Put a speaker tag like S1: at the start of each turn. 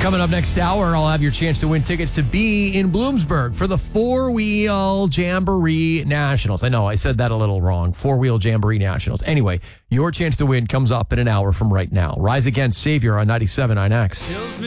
S1: Coming up next hour, I'll have your chance to win tickets to be in Bloomsburg for the Four-Wheel Jamboree Nationals. I know, I said that a little wrong. Four-Wheel Jamboree Nationals. Anyway, your chance to win comes up in an hour from right now. Rise Against Savior on 97.9X.